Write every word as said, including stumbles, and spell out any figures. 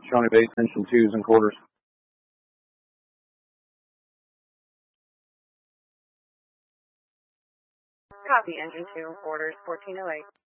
Shawnee Base, engine twos and quarters. Copy, engine two and quarters, fourteen oh eight.